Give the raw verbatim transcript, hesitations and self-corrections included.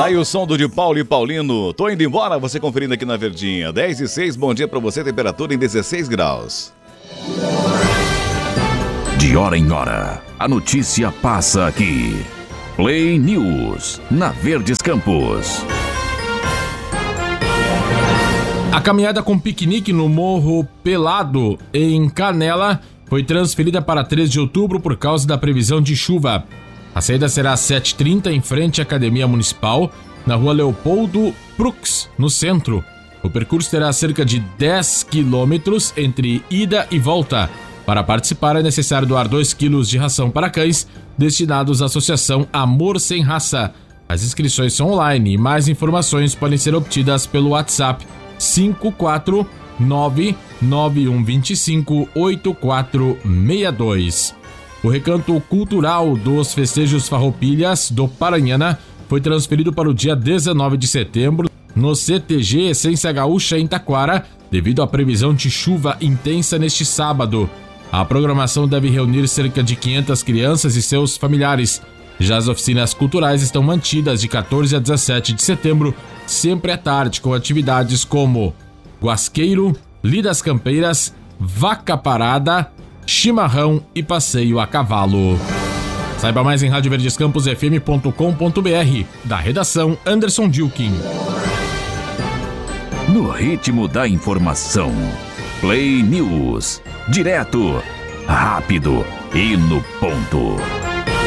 aí o som do de Paulo e Paulino. Tô indo embora, você conferindo aqui na Verdinha. dez e seis, bom dia pra você, temperatura em dezesseis graus. De hora em hora, a notícia passa aqui. Play News, na Verdes Campos. A caminhada com piquenique no Morro Pelado, em Canela, foi transferida para três de outubro por causa da previsão de chuva. A saída será às sete e trinta em frente à Academia Municipal, na rua Leopoldo Prux, no centro. O percurso terá cerca de dez quilômetros entre ida e volta. Para participar é necessário doar dois quilos de ração para cães, destinados à Associação Amor Sem Raça. As inscrições são online e mais informações podem ser obtidas pelo WhatsApp cinco quatro nove nove um dois cinco oito quatro seis dois. O recanto cultural dos festejos Farroupilhas do Paranhana foi transferido para o dia dezenove de setembro no C T G Essência Gaúcha em Taquara, devido à previsão de chuva intensa neste sábado. A programação deve reunir cerca de quinhentas crianças e seus familiares. Já as oficinas culturais estão mantidas de quatorze a dezessete de setembro, sempre à tarde, com atividades como guasqueiro, lidas campeiras, vaca parada, chimarrão e passeio a cavalo. Saiba mais em rádio verdes campos f m ponto com ponto b r. Da redação, Anderson Dilkin. No ritmo da informação, Play News. Direto, rápido e no ponto.